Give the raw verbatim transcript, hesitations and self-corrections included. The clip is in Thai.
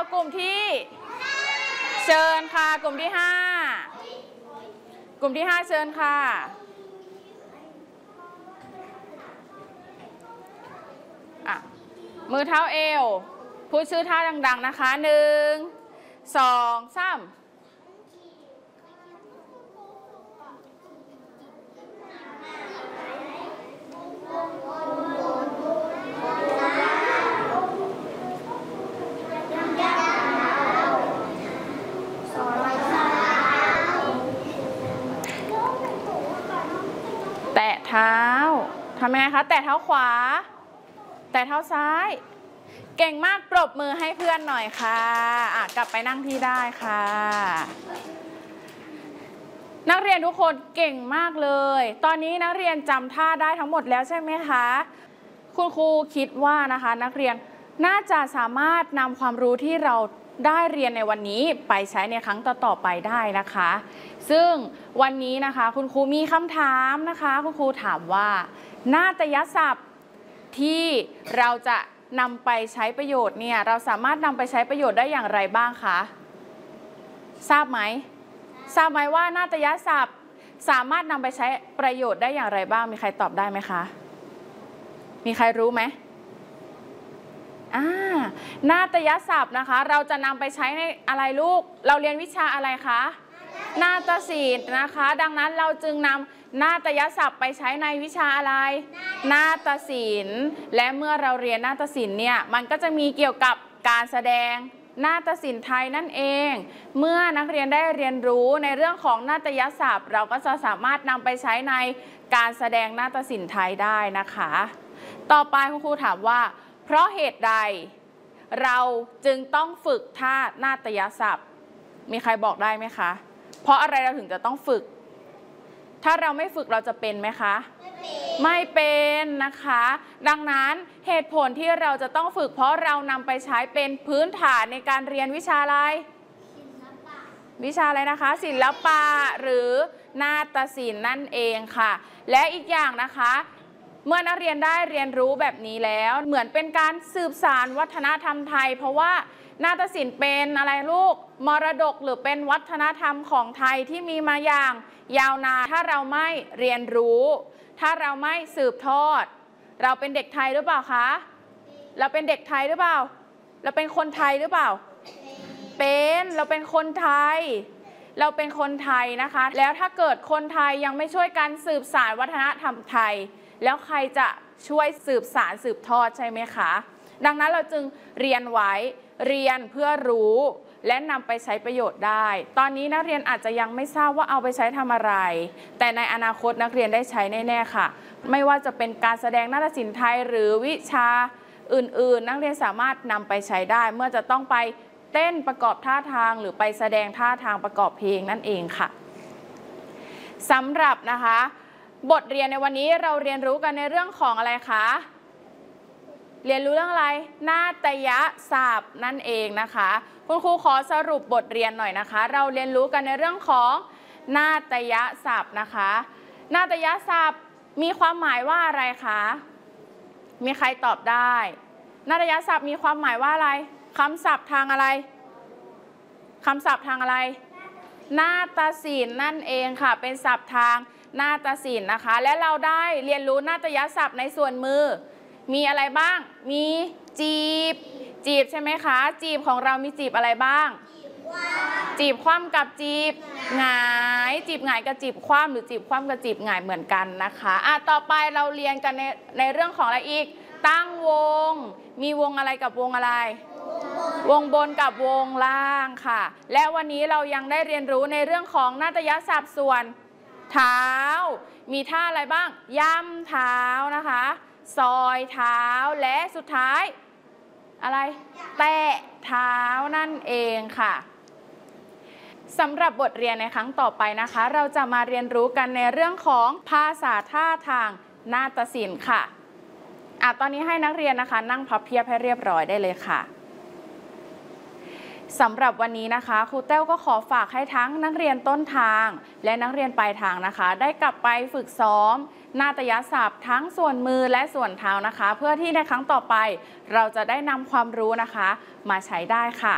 กลุ่มที่เชิญค่ะกลุ่มที่ห้า กลุ่มที่ห้าเชิญค่ะอ่ะมือเท้าเอวพูดชื่อท่าดังๆนะคะหนึ่งสองสามแตะเท้าทำยังไงคะแตะเท้าขวาแตะเท้าซ้ายเก่งมากปรบมือให้เพื่อนหน่อยค่ะอ่ะกลับไปนั่งที่ได้ค่ะนักเรียนทุกคนเก่งมากเลยตอนนี้นักเรียนจำท่าได้ทั้งหมดแล้วใช่ไหมคะคุณครูคิดว่านะคะนักเรียนน่าจะสามารถนำความรู้ที่เราได้เรียนในวันนี้ไปใช้ในครั้งต่อๆไปได้นะคะซึ่งวันนี้นะคะคุณครูมีคำถามนะคะคุณครูถามว่านาฏยศัพท์ที่เราจะนำไปใช้ประโยชน์เนี่ยเราสามารถนำไปใช้ประโยชน์ได้อย่างไรบ้างคะทราบไหมทราบไหมว่านาฏยศัพท์สามารถนำไปใช้ประโยชน์ได้อย่างไรบ้างมีใครตอบได้ไหมคะมีใครรู้ไหมอ่านาฏยศัพท์นะคะเราจะนำไปใช้ในอะไรลูกเราเรียนวิชาอะไรคะนาฏศิลป์นะคะดังนั้นเราจึงนำนาฏยศัพท์ไปใช้ในวิชาอะไรนาฏศิลป์และเมื่อเราเรียนนาฏศิลป์เนี่ยมันก็จะมีเกี่ยวกับการแสดงนาฏศิลป์ไทยนั่นเองเมื่อนักเรียนได้เรียนรู้ในเรื่องของนาฏยศัพท์เราก็จะสามารถนำไปใช้ในการแสดงนาฏศิลป์ไทยได้นะคะต่อไปคุณครูถามว่าเพราะเหตุใดเราจึงต้องฝึกท่านาฏยศัพท์มีใครบอกได้ไหมคะเพราะอะไรเราถึงจะต้องฝึกถ้าเราไม่ฝึกเราจะเป็นไหมคะไม่เป็นนะคะดังนั้นเหตุผลที่เราจะต้องฝึกเพราะเรานำไปใช้เป็นพื้นฐานในการเรียนวิชาอะไรวิชาอะไรนะคะศิลปะหรือนาฏศิลป์นั่นเองค่ะและอีกอย่างนะคะเมื่อนักเรียนได้เรียนรู้แบบนี้แล้วเหมือนเป็นการสืบสานวัฒนธรรมไทยเพราะว่านาฏศิลป์เป็นอะไรลูกมรดกหรือเป็นวัฒนธรรมของไทยที่มีมาอย่างยาวนานถ้าเราไม่เรียนรู้ถ้าเราไม่สืบทอดเราเป็นเด็กไทยหรือเปล่าคะเราเป็นเด็กไทยหรือเปล่าเราเป็นคนไทยหรือเปล่าเป็นเราเป็นคนไทยเราเป็นคนไทยนะคะแล้วถ้าเกิดคนไทยยังไม่ช่วยกันสืบสานวัฒนธรรมไทยแล้วใครจะช่วยสืบสานสืบทอดใช่ไหมคะดังนั้นเราจึงเรียนไว้เรียนเพื่อรู้และนำไปใช้ประโยชน์ได้ตอนนี้นักเรียนอาจจะยังไม่ทราบว่าเอาไปใช้ทำอะไรแต่ในอนาคตนักเรียนได้ใช้แน่ๆค่ะไม่ว่าจะเป็นการแสดงนาฏศิลป์ไทยหรือวิชาอื่นๆนักเรียนสามารถนำไปใช้ได้เมื่อจะต้องไปเต้นประกอบท่าทางหรือไปแสดงท่าทางประกอบเพลงนั่นเองค่ะสำหรับนะคะบทเรียนในวันนี้เราเรียนรู้กันในเรื่องของอะไรคะเรียนรู้เรื่องอะไรนาฏยศัพท์นั่นเองนะคะคุณครูขอสรุปบทเรียนหน่อยนะคะเราเรียนรู้กันในเรื่องของนาฏยศัพท์นะคะนาฏยศัพท์มีความหมายว่าอะไรคะมีใครตอบได้นาฏยศัพท์มีความหมายว่าอะไรคำศัพท์ทางอะไรคำศัพท์ทางอะไรนาฏศิลป์นั่นเองค่ะเป็นศัพท์ทางนาฏศิลป์นะคะและเราได้เรียนรู้นาฏยศัพท์ในส่วนมือมีอะไรบ้างมีจีบจีบใช่ไหมคะจีบของเรามีจีบอะไรบ้างจีบคว่ำกับจีบหงายจีบหงายกับจีบคว่ำหรือจีบคว่ำกับจีบหงายเหมือนกันนะคะอ่ะต่อไปเราเรียนกันในในเรื่องของอะไรอีกตั้งวงมีวงอะไรกับวงอะไรวงบนกับวงล่างค่ะและวันนี้เรายังได้เรียนรู้ในเรื่องของนาฏยศัพท์ส่วนเท้ามีท่าอะไรบ้างย่ำเท้านะคะซอยเท้าและสุดท้ายอะไรแตะเท้านั่นเองค่ะสำหรับบทเรียนในครั้งต่อไปนะคะเราจะมาเรียนรู้กันในเรื่องของภาษาท่าทางนาฏศิลป์ค่ะอ่ะตอนนี้ให้นักเรียนนะคะนั่งพับเพียบให้เรียบร้อยได้เลยค่ะสำหรับวันนี้นะคะครูแต้วก็ขอฝากให้ทั้งนักเรียนต้นทางและนักเรียนปลายทางนะคะได้กลับไปฝึกซ้อมนาฏยศัพท์ทั้งส่วนมือและส่วนเท้านะคะเพื่อที่ในครั้งต่อไปเราจะได้นำความรู้นะคะมาใช้ได้ค่ะ